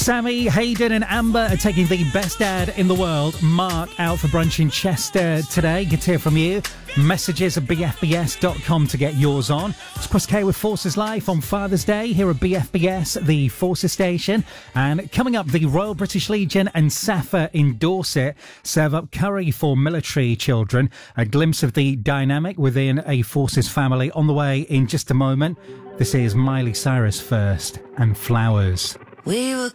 Sammy, Hayden and Amber are taking the best dad in the world, Mark, out for brunch in Chester today. Good to hear from you. Messages at bfbs.com to get yours on. It's Chris K with Forces Life on Father's Day here at BFBS, the Forces station. And coming up, the Royal British Legion and SAFA in Dorset serve up curry for military children. A glimpse of the dynamic within a Forces family on the way in just a moment. This is Miley Cyrus first and Flowers. We were